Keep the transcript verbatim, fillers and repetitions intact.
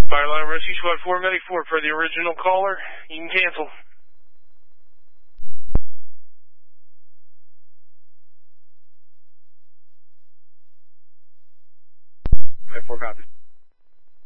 Fireline Rescue Squad four, Medic four, for the original caller. You can cancel. Medic four copies.